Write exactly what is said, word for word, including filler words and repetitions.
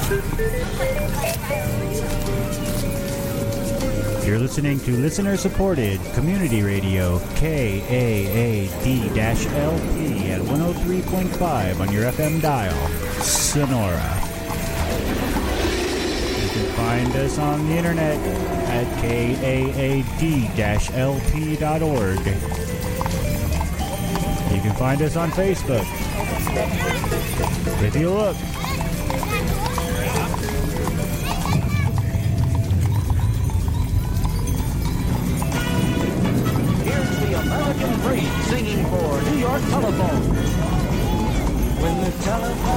You're listening to listener-supported community radio K A A D L P at one oh three point five on your F M dial, Sonora. You can find us on the internet at K A A D L P dot org. You can find us on Facebook. If you look,